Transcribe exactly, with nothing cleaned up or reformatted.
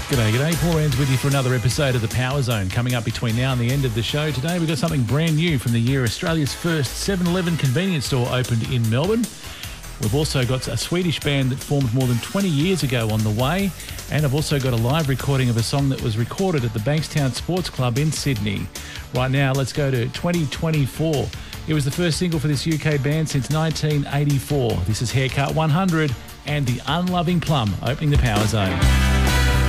G'day, g'day. Paul Rans with you for another episode of the Power Zone. Coming up between now and the end of the show today, we've got something brand new from the year Australia's first seven eleven convenience store opened in Melbourne. We've also got a Swedish band that formed more than twenty years ago on the way, and I've also got a live recording of a song that was recorded at the Bankstown Sports Club in Sydney. Right now, let's go to twenty twenty-four. It was the first single for this U K band since nineteen eighty-four. This is Haircut one hundred and The Unloving Plum opening the Power Zone.